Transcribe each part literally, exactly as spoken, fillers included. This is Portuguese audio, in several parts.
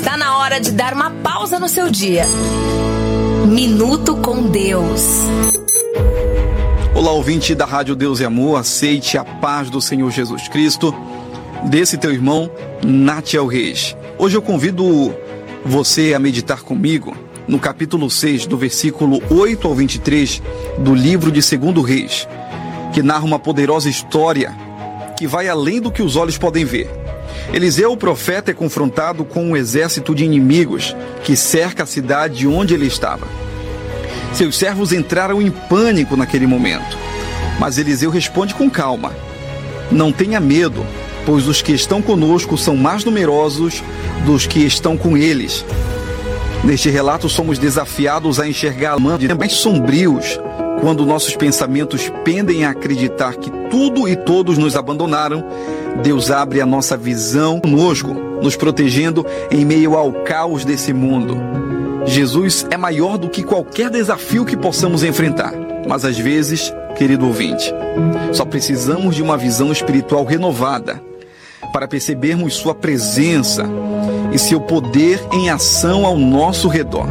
Tá na hora de dar uma pausa no seu dia. Minuto com Deus. Olá, ouvinte da Rádio Deus e Amor, aceite a paz do Senhor Jesus Cristo, desse teu irmão, Natiel Reis. Hoje eu convido você a meditar comigo no capítulo seis, do versículo oito ao vinte e três do livro de Segundo Reis, que narra uma poderosa história que vai além do que os olhos podem ver. Eliseu, o profeta, é confrontado com um exército de inimigos que cerca a cidade onde ele estava. Seus servos entraram em pânico naquele momento, mas Eliseu responde com calma: não tenha medo, pois os que estão conosco são mais numerosos dos que estão com eles. Neste relato somos desafiados a enxergar mundos mais sombrios quando nossos pensamentos pendem a acreditar que tudo e todos nos abandonaram. Deus abre a nossa visão conosco, nos protegendo em meio ao caos desse mundo. Jesus é maior do que qualquer desafio que possamos enfrentar, mas às vezes, querido ouvinte, só precisamos de uma visão espiritual renovada para percebermos sua presença e seu poder em ação ao nosso redor.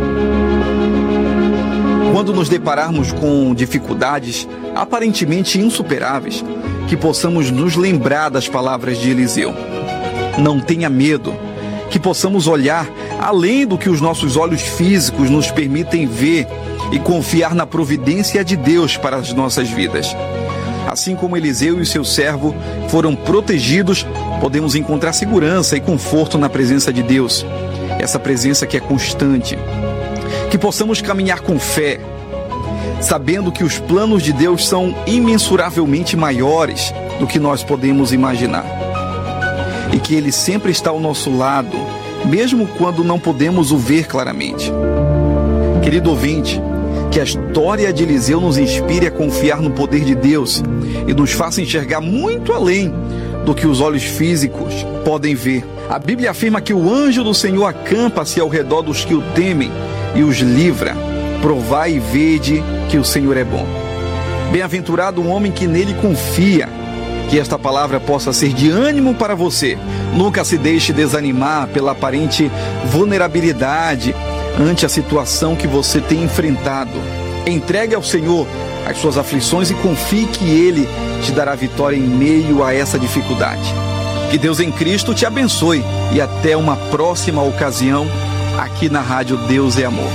Quando nos depararmos com dificuldades aparentemente insuperáveis, que possamos nos lembrar das palavras de Eliseu. Não tenha medo, que possamos olhar além do que os nossos olhos físicos nos permitem ver e confiar na providência de Deus para as nossas vidas. Assim como Eliseu e seu servo foram protegidos, podemos encontrar segurança e conforto na presença de Deus, essa presença que é constante. Que possamos caminhar com fé, sabendo que os planos de Deus são imensuravelmente maiores do que nós podemos imaginar. E que Ele sempre está ao nosso lado, mesmo quando não podemos o ver claramente. Querido ouvinte, que a história de Eliseu nos inspire a confiar no poder de Deus e nos faça enxergar muito além do que os olhos físicos podem ver. A Bíblia afirma que o anjo do Senhor acampa-se ao redor dos que o temem e os livra. Provai e vede que o Senhor é bom. Bem-aventurado o homem que nele confia. Que esta palavra possa ser de ânimo para você. Nunca se deixe desanimar pela aparente vulnerabilidade ante a situação que você tem enfrentado. Entregue ao Senhor as suas aflições e confie que Ele te dará vitória em meio a essa dificuldade. Que Deus em Cristo te abençoe e até uma próxima ocasião aqui na Rádio Deus é Amor.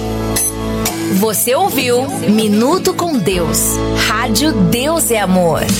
Você ouviu Minuto com Deus. Rádio Deus é Amor.